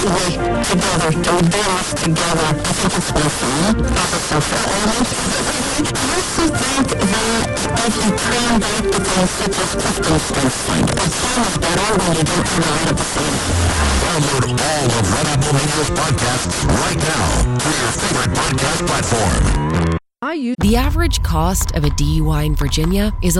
together, to dance together. I think it's really fun. Also for elements. I also think that if you cram back to things such as Clifton's Instinct, it's so much better when you don't have a lot of the same. Download all of Red Radio's podcasts right now through your favorite podcast platform. The average cost of a DUI in Virginia is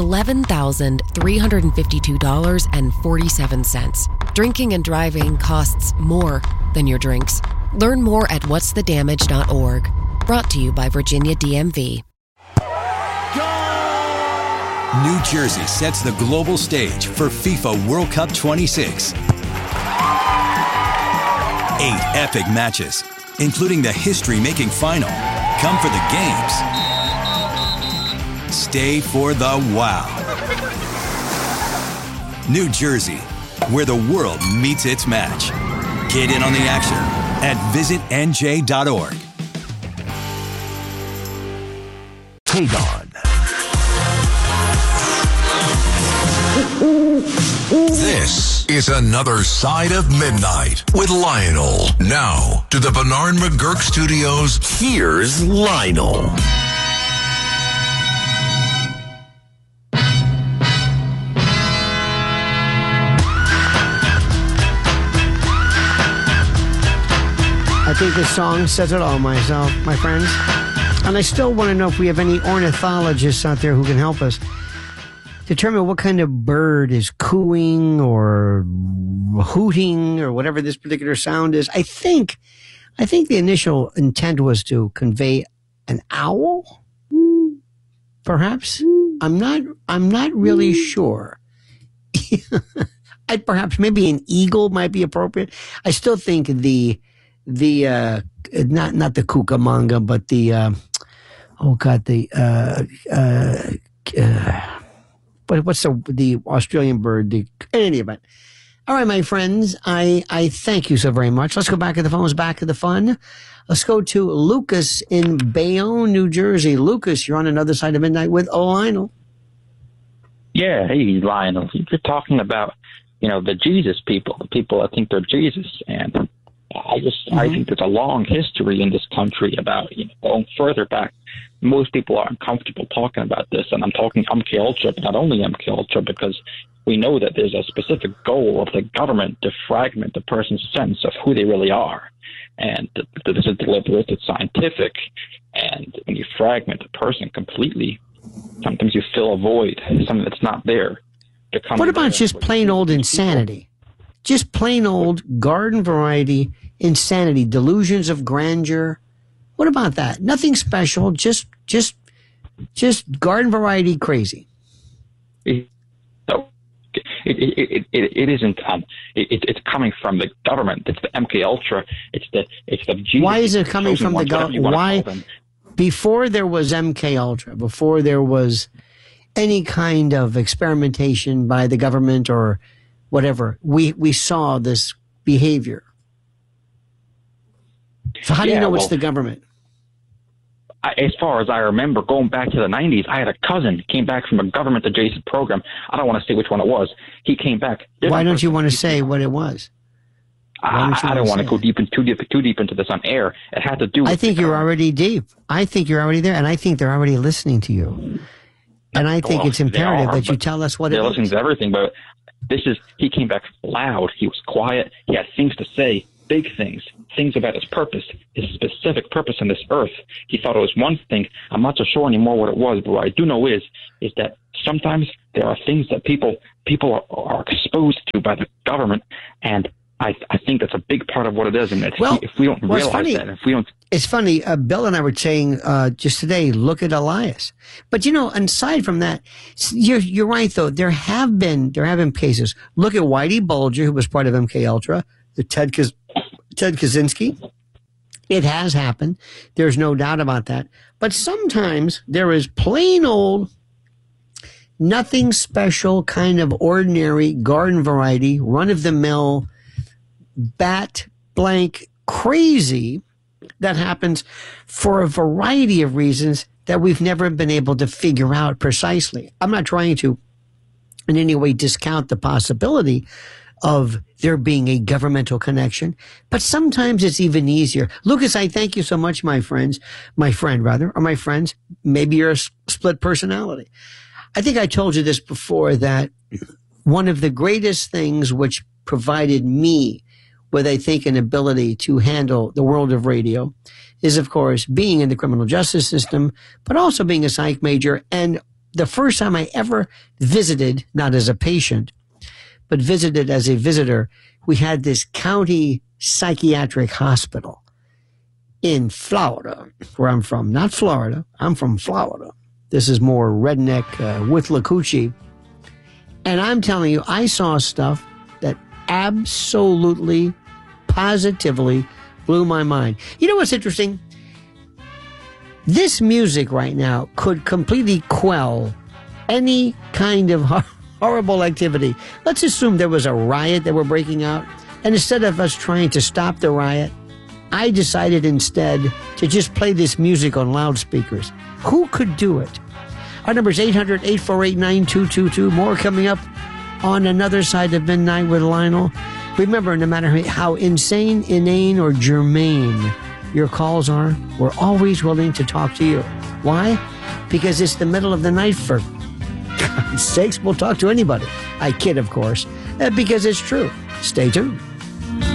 $11,352.47. Drinking and driving costs more than your drinks. Learn more at whatsthedamage.org. Brought to you by Virginia DMV. New Jersey sets the global stage for FIFA World Cup 26. 8 epic matches, including the history-making final. Come for the games. Stay for the wow. New Jersey, where the world meets its match. Get in on the action at visitnj.org. KDON. This is Another Side of Midnight with Lionel. Now, to the Bernard McGurk Studios, here's Lionel. I think this song says it all, my friends. And I still want to know if we have any ornithologists out there who can help us determine what kind of bird is cooing or hooting or whatever this particular sound is. I think the initial intent was to convey an owl, perhaps. I'm not really sure. Perhaps maybe an eagle might be appropriate. I still think the not the cucamonga, but what's the Australian bird? In any event. All right, my friends, I thank you so very much. Let's go back to the phones, back to the fun. Let's go to Lucas in Bayonne, New Jersey. Lucas, you're on Another Side of Midnight with Lionel. Yeah, hey, Lionel. You're talking about, the Jesus people, the people that think they're Jesus. And I think there's a long history in this country about, going further back. Most people aren't comfortable talking about this, and I'm talking MK Ultra, but not only MK Ultra, because we know that there's a specific goal of the government to fragment the person's sense of who they really are. And this is deliberate, it's scientific, and when you fragment a person completely, sometimes you fill a void, something that's not there. What about just plain old insanity? Just plain old garden variety insanity, delusions of grandeur. What about that? Nothing special, just garden variety crazy. It isn't. It's coming from the government. It's the MK Ultra. It's the Jesus. Why is it coming from the government? Why? Before there was MK Ultra, before there was any kind of experimentation by the government or whatever, we saw this behavior. So how do you know it's the government? As far as I remember, going back to the 90s, I had a cousin came back from a government-adjacent program. I don't want to say which one it was. He came back. Why don't you want to say what it was? I don't want to go too deep into this on air. It had to do with... I think you're already deep. I think you're already there, and I think they're already listening to you. And I think it's imperative that you tell us what it is. They're listening to everything, but he came back loud. He was quiet. He had things to say, big things about his purpose, his specific purpose on this earth. He thought it was one thing. I'm not so sure anymore what it was, but what I do know is that sometimes there are things that people are exposed to by the government, and I think that's a big part of what it is. And if we don't realize that, if we don't... It's funny, Bill and I were saying just today, look at Elias. But, aside from that, you're right, though. There have been cases. Look at Whitey Bulger, who was part of MK Ultra, the Ted Kaczynski. It has happened. There's no doubt about that. But sometimes there is plain old, nothing special, kind of ordinary garden variety, run-of-the-mill, bat blank crazy that happens for a variety of reasons that we've never been able to figure out precisely. I'm not trying to in any way discount the possibility of there being a governmental connection, but sometimes it's even easier. Lucas, I thank you so much, my friends. Maybe you're a split personality. I think I told you this before, that one of the greatest things which provided me with, I think, an ability to handle the world of radio is, of course, being in the criminal justice system, but also being a psych major. And the first time I ever visited, not as a patient, but visited as a visitor, we had this county psychiatric hospital in Florida, where I'm from. Not Florida. I'm from Florida. This is more redneck with Withlacoochee. And I'm telling you, I saw stuff that absolutely, positively blew my mind. You know what's interesting? This music right now could completely quell any kind of horrible activity. Let's assume there was a riot that were breaking out, and instead of us trying to stop the riot, I decided instead to just play this music on loudspeakers. Who could do it? Our number is 800-848-9222. More coming up on Another Side of Midnight with Lionel. Remember, no matter how insane, inane, or germane your calls are, we're always willing to talk to you. Why? Because it's the middle of the night, for God's sakes. We'll talk to anybody. I kid, of course, because it's true. Stay tuned.